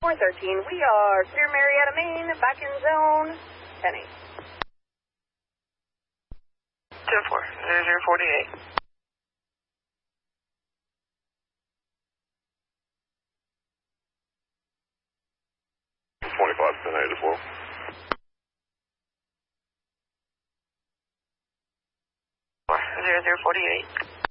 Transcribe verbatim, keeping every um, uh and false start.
four thirteen, we are clear Marietta, Maine, back in zone ten eight. ten four, zero zero forty-eight. twenty-five, ten eight as well. zero zero forty-eight.